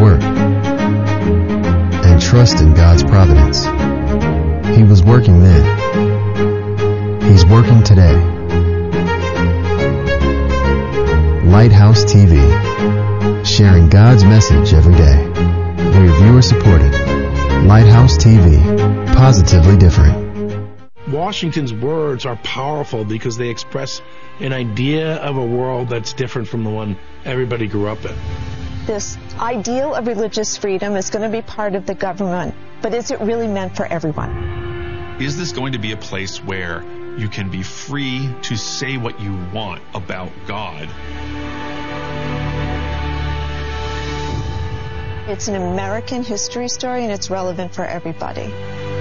work and trust in God's providence. He was working then. He's working today. Lighthouse TV, sharing God's message every day. We're viewer supported. Lighthouse TV, positively different. Washington's words are powerful because they express an idea of a world that's different from the one everybody grew up in. This ideal of religious freedom is going to be part of the government, but is it really meant for everyone? Is this going to be a place where you can be free to say what you want about God? It's an American history story, and it's relevant for everybody.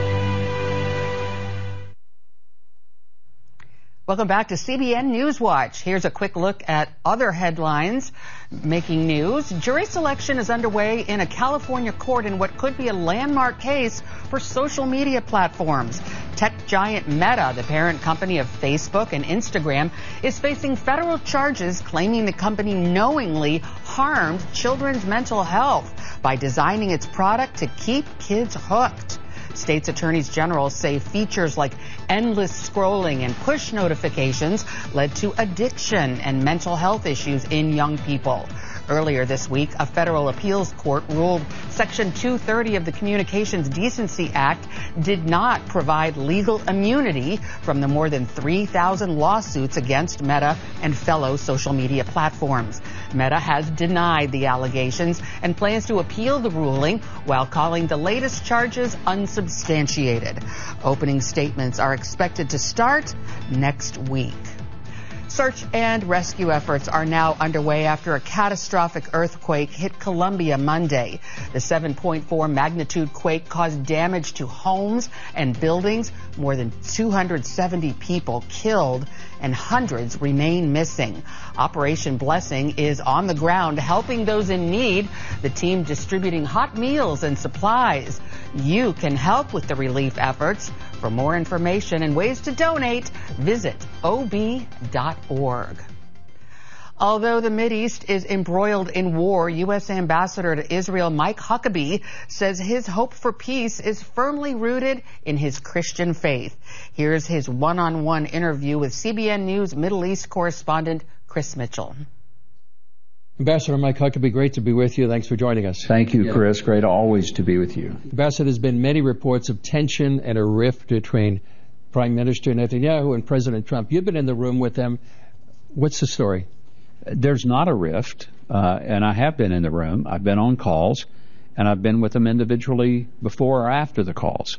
Welcome back to CBN Newswatch. Here's a quick look at other headlines making news. Jury selection is underway in a California court in what could be a landmark case for social media platforms. Tech giant Meta, the parent company of Facebook and Instagram, is facing federal charges claiming the company knowingly harmed children's mental health by designing its product to keep kids hooked. States attorneys general say features like endless scrolling and push notifications led to addiction and mental health issues in young people. Earlier this week, a federal appeals court ruled Section 230 of the Communications Decency Act did not provide legal immunity from the more than 3,000 lawsuits against Meta and fellow social media platforms. Meta has denied the allegations and plans to appeal the ruling while calling the latest charges unsubstantiated. Opening statements are expected to start next week. Search and rescue efforts are now underway after a catastrophic earthquake hit Colombia Monday. The 7.4 magnitude quake caused damage to homes and buildings, more than 270 people killed, and hundreds remain missing. Operation Blessing is on the ground helping those in need, the team distributing hot meals and supplies. You can help with the relief efforts. For more information and ways to donate, visit ob.org. Although the Mideast is embroiled in war, U.S. Ambassador to Israel Mike Huckabee says his hope for peace is firmly rooted in his Christian faith. Here's his one-on-one interview with CBN News Middle East correspondent Chris Mitchell. Ambassador Mike Huckabee, great to be with you. Thanks for joining us. Thank you, Chris. Great always to be with you. Ambassador, there's been many reports of tension and a rift between Prime Minister Netanyahu and President Trump. You've been in the room with them. What's the story? There's not a rift, and I have been in the room. I've been on calls, and I've been with them individually before or after the calls.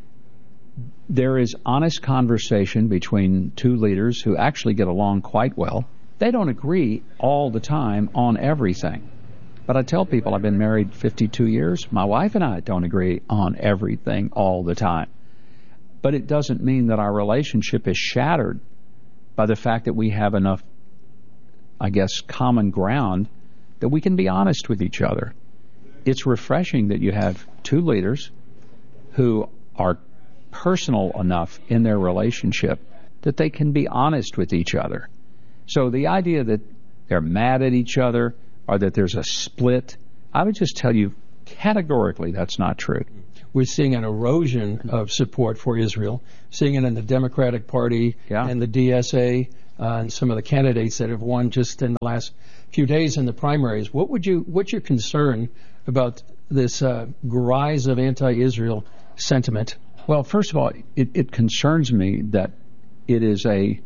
There is honest conversation between two leaders who actually get along quite well. They don't agree all the time on everything. But I tell people I've been married 52 years. My wife and I don't agree on everything all the time. But it doesn't mean that our relationship is shattered by the fact that we have enough, I guess, common ground that we can be honest with each other. It's refreshing that you have two leaders who are personal enough in their relationship that they can be honest with each other. So the idea that they're mad at each other or that there's a split, I would just tell you categorically that's not true. We're seeing an erosion of support for Israel, seeing it in the Democratic Party and the DSA and some of the candidates that have won just in the last few days in the primaries. What's your concern about this rise of anti-Israel sentiment? Well, first of all, it concerns me that it is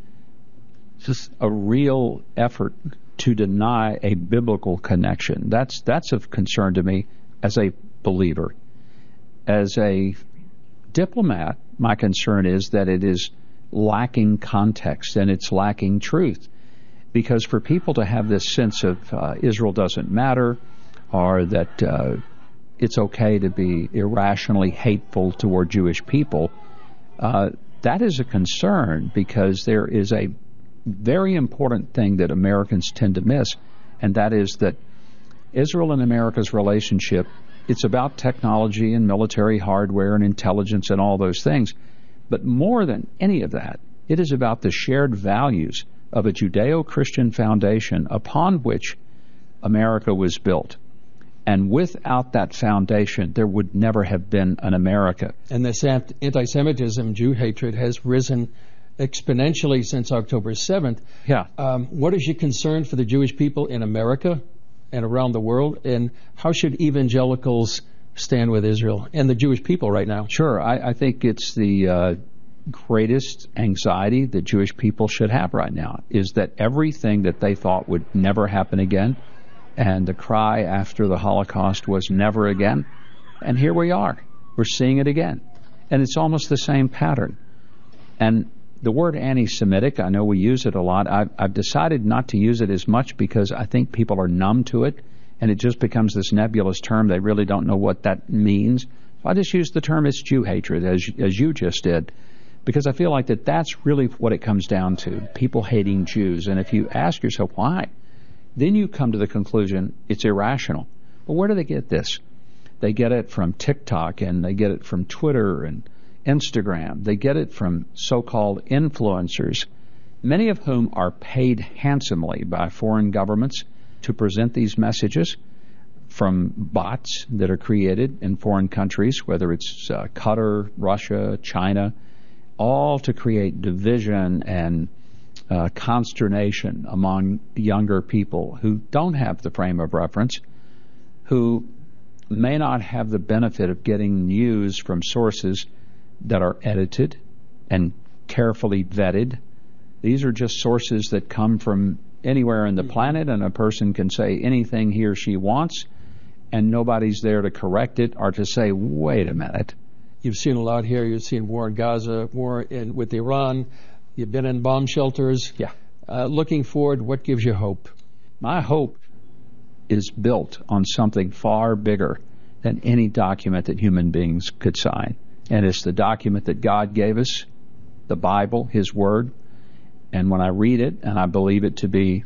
just a real effort to deny a biblical connection. That's of concern to me as a believer. As a diplomat, my concern is that it is lacking context and it's lacking truth. Because for people to have this sense of Israel doesn't matter or that it's okay to be irrationally hateful toward Jewish people, that is a concern because there is a very important thing that Americans tend to miss, and that is that Israel and America's relationship, it's about technology and military hardware and intelligence and all those things. But more than any of that, it is about the shared values of a Judeo-Christian foundation upon which America was built. And without that foundation, there would never have been an America. And this anti-Semitism, Jew hatred, has risen exponentially since October 7th. Yeah. What is your concern for the Jewish people in America and around the world? And how should evangelicals stand with Israel and the Jewish people right now? Sure. I think it's the greatest anxiety that Jewish people should have right now, is that everything that they thought would never happen again, and the cry after the Holocaust was never again, and here we are. We're seeing it again. And it's almost the same pattern. And the word anti-Semitic, I know we use it a lot. I've decided not to use it as much because I think people are numb to it, and it just becomes this nebulous term. They really don't know what that means. So I just use the term as Jew hatred, as you just did, because I feel like that's really what it comes down to, people hating Jews. And if you ask yourself why, then you come to the conclusion it's irrational. But where do they get this? They get it from TikTok, and they get it from Twitter and Instagram. They get it from so-called influencers, many of whom are paid handsomely by foreign governments to present these messages, from bots that are created in foreign countries, whether it's Qatar, Russia, China, all to create division and consternation among younger people who don't have the frame of reference, who may not have the benefit of getting news from sources that are edited and carefully vetted. These are just sources that come from anywhere in the planet, and a person can say anything he or she wants, and nobody's there to correct it or to say, wait a minute. You've seen a lot here. You've seen war in Gaza, war with Iran. You've been in bomb shelters. Yeah. Looking forward, what gives you hope? My hope is built on something far bigger than any document that human beings could sign. And it's the document that God gave us, the Bible, His Word. And when I read it, and I believe it to be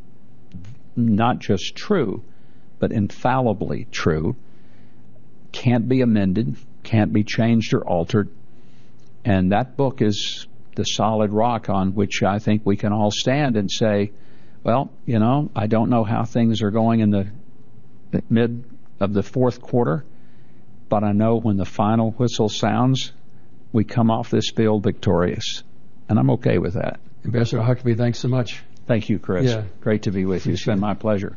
not just true, but infallibly true, can't be amended, can't be changed or altered. And that book is the solid rock on which I think we can all stand and say, well, I don't know how things are going in the mid of the fourth quarter, but I know when the final whistle sounds, we come off this field victorious. And I'm okay with that. Ambassador Huckabee, thanks so much. Thank you, Chris. Yeah. Great to be with you. It's been my pleasure.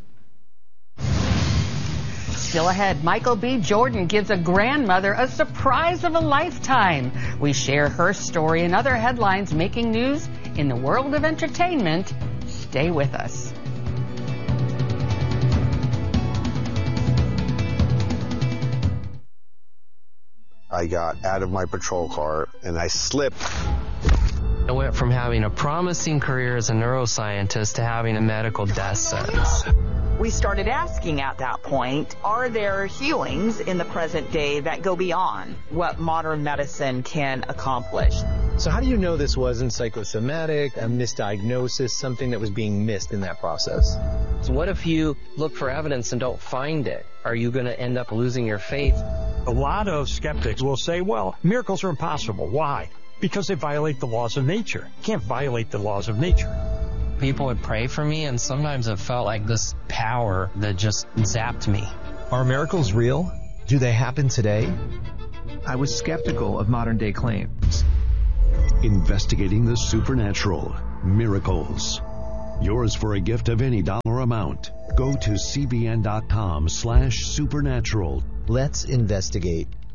Still ahead, Michael B. Jordan gives a grandmother a surprise of a lifetime. We share her story and other headlines making news in the world of entertainment. Stay with us. I got out of my patrol car and I slipped. I went from having a promising career as a neuroscientist to having a medical death sentence. We started asking at that point, are there healings in the present day that go beyond what modern medicine can accomplish? So how do you know this wasn't psychosomatic, a misdiagnosis, something that was being missed in that process? So what if you look for evidence and don't find it? Are you going to end up losing your faith? A lot of skeptics will say, well, miracles are impossible. Why? Because they violate the laws of nature. You can't violate the laws of nature. People would pray for me, and sometimes it felt like this power that just zapped me. Are miracles real? Do they happen today? I was skeptical of modern-day claims. Investigating the supernatural. Miracles. Yours for a gift of any dollar amount. Go to cbn.com/supernatural. Let's investigate